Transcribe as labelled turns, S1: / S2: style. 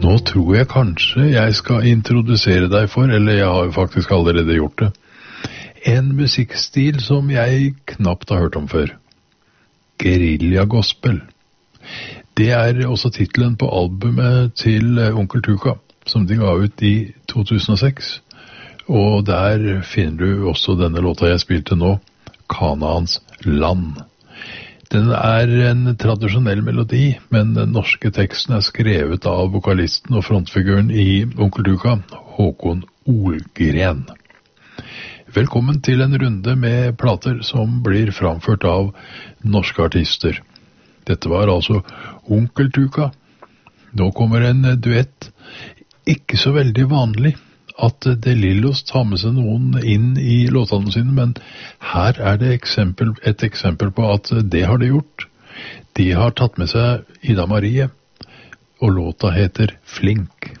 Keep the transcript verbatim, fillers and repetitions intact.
S1: Nå tror jeg kanskje jeg skal introdusere deg for, eller jeg har jo faktisk allerede gjort det, en musikkstil som jeg knapt har hørt om før. Guerilla gospel. Det er også titelen på albumet til Onkel Tuka, som de ga ut i to tusen og seks. Og der finner du også denne låta jeg spilte nå, Kanaans land. Den er en tradisjonell melodi, men den norske teksten er skrevet av vokalisten og frontfiguren i Onkel Tuka, Håkon Olgren. Velkommen til en runde med plater som blir framført av norske artister. Dette var altså Onkel Tuka. Nå kommer en duett, ikke så veldig vanlig at De Lillos tar med seg noen inn i låtene sine, men her er det eksempel, et eksempel på at det har de gjort. De har tatt med seg Ida Marie, og låta heter Flink.